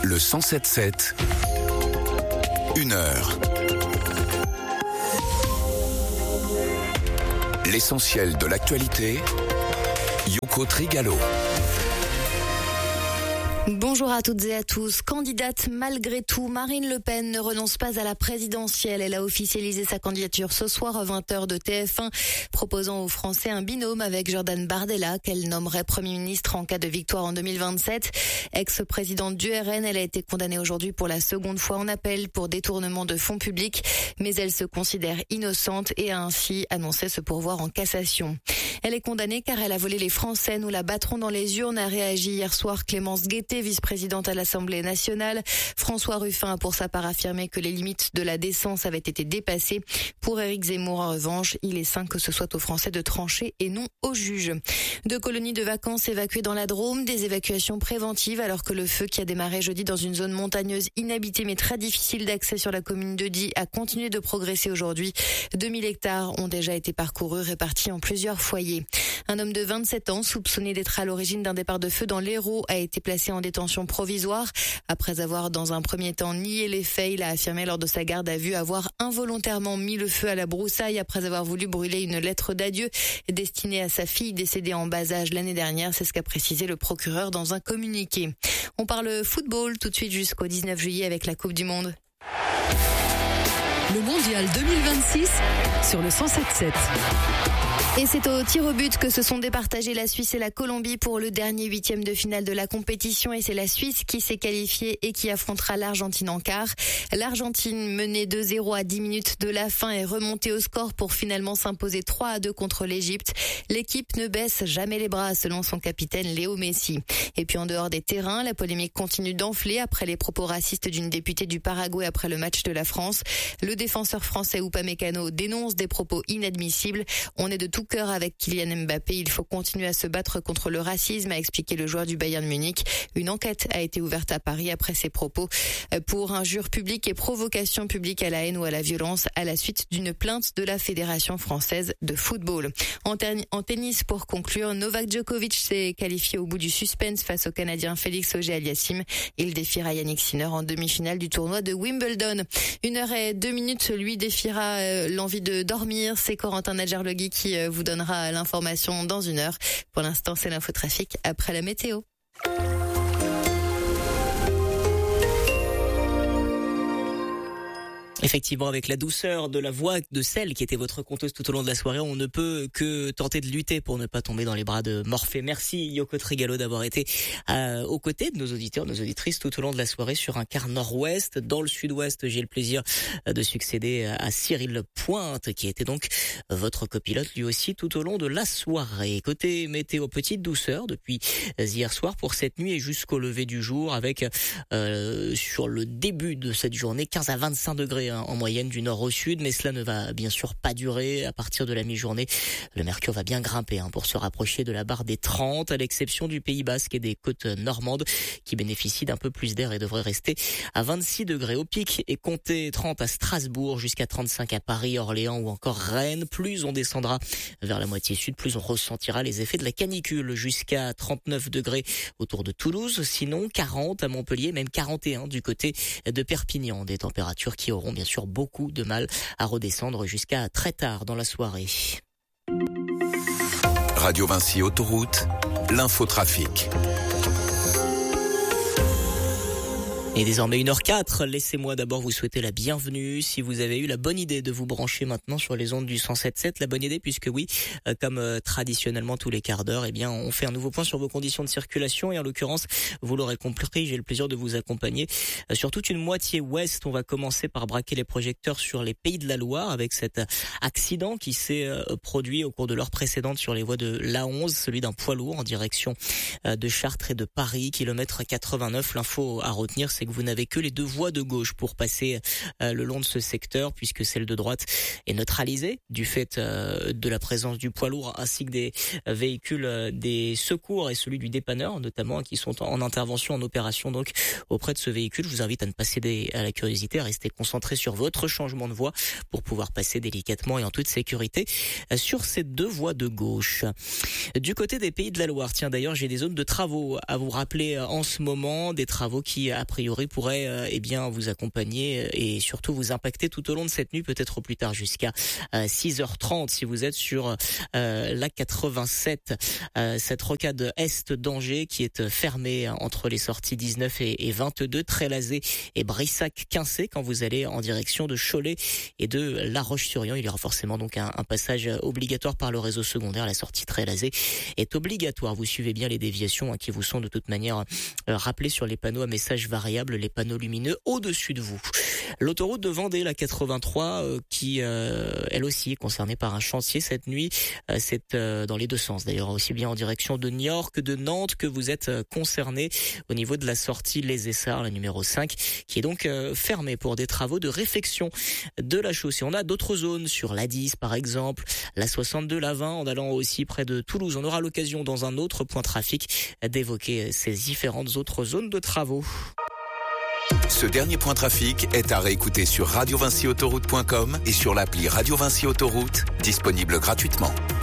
Le 107.7, 1 heure. L'essentiel de l'actualité, Yoko Trigalo. Bonjour à toutes et à tous. Candidate malgré tout, Marine Le Pen ne renonce pas à la présidentielle. Elle a officialisé sa candidature ce soir à 20h de TF1, proposant aux Français un binôme avec Jordan Bardella, qu'elle nommerait Premier ministre en cas de victoire en 2027. Ex-présidente du RN, elle a été condamnée aujourd'hui pour la seconde fois en appel pour détournement de fonds publics, mais elle se considère innocente et a ainsi annoncé se pourvoir en cassation. Elle est condamnée car elle a volé les Français. Nous la battrons dans les urnes, a réagi hier soir Clémence Guettet, vice-présidente à l'Assemblée nationale. François Ruffin a pour sa part affirmé que les limites de la décence avaient été dépassées. Pour Éric Zemmour, en revanche, il est sain que ce soit aux Français de trancher et non aux juges. 2 colonies de vacances évacuées dans la Drôme, des évacuations préventives alors que le feu qui a démarré jeudi dans une zone montagneuse inhabitée mais très difficile d'accès sur la commune de Die a continué de progresser aujourd'hui. 2000 hectares ont déjà été parcourus, répartis en plusieurs foyers. Un homme de 27 ans, soupçonné d'être à l'origine d'un départ de feu dans l'Hérault, a été placé en détention provisoire. Après avoir dans un premier temps nié les faits, il a affirmé lors de sa garde à vue avoir involontairement mis le feu à la broussaille après avoir voulu brûler une lettre d'adieu destinée à sa fille décédée en bas âge l'année dernière. C'est ce qu'a précisé le procureur dans un communiqué. On parle football tout de suite jusqu'au 19 juillet avec la Coupe du Monde. Le Mondial 2026 sur le 107.7. Et c'est au tir au but que se sont départagés la Suisse et la Colombie pour le dernier 8e de finale de la compétition. Et c'est la Suisse qui s'est qualifiée et qui affrontera l'Argentine en quart. L'Argentine, menée 2-0 à 10 minutes de la fin, est remontée au score pour finalement s'imposer 3-2 contre l'Égypte. L'équipe ne baisse jamais les bras, selon son capitaine Léo Messi. Et puis en dehors des terrains, la polémique continue d'enfler après les propos racistes d'une députée du Paraguay après le match de la France. Le défenseur français Upamecano dénonce des propos inadmissibles. On est de tout cœur avec Kylian Mbappé. Il faut continuer à se battre contre le racisme, a expliqué le joueur du Bayern Munich. Une enquête a été ouverte à Paris après ses propos pour injure publique et provocation publique à la haine ou à la violence à la suite d'une plainte de la Fédération française de football. En tennis, pour conclure, Novak Djokovic s'est qualifié au bout du suspense face au Canadien Félix Auger-Aliassime. Il défiera Yannick Sinner en demi-finale du tournoi de Wimbledon. 1h02, lui défiera l'envie de dormir. C'est Corentin Nadjarlogui qui vous donnera l'information dans 1 heure. Pour l'instant, c'est l'infotrafic après la météo. Effectivement, avec la douceur de la voix de celle qui était votre conteuse tout au long de la soirée, on ne peut que tenter de lutter pour ne pas tomber dans les bras de Morphée. Merci Yoko Trigalo d'avoir été aux côtés de nos auditeurs, nos auditrices tout au long de la soirée sur un quart nord-ouest. Dans le sud-ouest, j'ai le plaisir de succéder à Cyril Pointe, qui était donc votre copilote lui aussi tout au long de la soirée. Côté météo, petite douceur depuis hier soir pour cette nuit et jusqu'au lever du jour, avec sur le début de cette journée 15 à 25 degrés en moyenne du nord au sud, mais cela ne va bien sûr pas durer. À partir de la mi-journée, le mercure va bien grimper pour se rapprocher de la barre des 30, à l'exception du Pays Basque et des côtes normandes qui bénéficient d'un peu plus d'air et devraient rester à 26 degrés au pic et compter 30 à Strasbourg, jusqu'à 35 à Paris, Orléans ou encore Rennes. Plus on descendra vers la moitié sud, plus on ressentira les effets de la canicule, jusqu'à 39 degrés autour de Toulouse, sinon 40 à Montpellier, même 41 du côté de Perpignan. Des températures qui auront bien sûr beaucoup de mal à redescendre jusqu'à très tard dans la soirée. Radio Vinci Autoroute, l'infotrafic. Et désormais 1h04, laissez-moi d'abord vous souhaiter la bienvenue. Si vous avez eu la bonne idée de vous brancher maintenant sur les ondes du 107.7, la bonne idée puisque oui, comme traditionnellement tous les quarts d'heure, on fait un nouveau point sur vos conditions de circulation et en l'occurrence, vous l'aurez compris, j'ai le plaisir de vous accompagner sur toute une moitié ouest. On va commencer par braquer les projecteurs sur les Pays de la Loire avec cet accident qui s'est produit au cours de l'heure précédente sur les voies de l'A11, celui d'un poids lourd en direction de Chartres et de Paris, kilomètre 89. L'info à retenir, c'est que vous n'avez que les 2 voies de gauche pour passer le long de ce secteur, puisque celle de droite est neutralisée du fait de la présence du poids lourd ainsi que des véhicules des secours et celui du dépanneur notamment qui sont en intervention, en opération donc auprès de ce véhicule. Je vous invite à ne pas céder à la curiosité, à rester concentré sur votre changement de voie pour pouvoir passer délicatement et en toute sécurité sur ces 2 voies de gauche. Du côté des Pays de la Loire, tiens d'ailleurs j'ai des zones de travaux à vous rappeler en ce moment, des travaux qui a priori priori pourrait vous accompagner et surtout vous impacter tout au long de cette nuit, peut-être au plus tard jusqu'à 6h30 si vous êtes sur la 87. Cette rocade est d'Angers qui est fermée entre les sorties 19 et 22, Trélazé et Brissac-Quincé quand vous allez en direction de Cholet et de La Roche-sur-Yon. Il y aura forcément donc un passage obligatoire par le réseau secondaire. La sortie Trélazé est obligatoire. Vous suivez bien les déviations qui vous sont de toute manière rappelées sur les panneaux à messages variables, les panneaux lumineux au-dessus de vous. L'autoroute de Vendée, la 83, qui elle aussi est concernée par un chantier cette nuit. C'est dans les deux sens d'ailleurs, aussi bien en direction de Niort que de Nantes que vous êtes concernés au niveau de la sortie Les Essarts, la numéro 5, qui est donc fermée pour des travaux de réfection de la chaussée. On a d'autres zones sur la 10 par exemple, la 62, la 20 en allant aussi près de Toulouse. On aura l'occasion dans un autre point trafic d'évoquer ces différentes autres zones de travaux. Ce dernier point trafic est à réécouter sur radiovincyautoroute.com et sur l'appli Radio Vinci Autoroute, disponible gratuitement.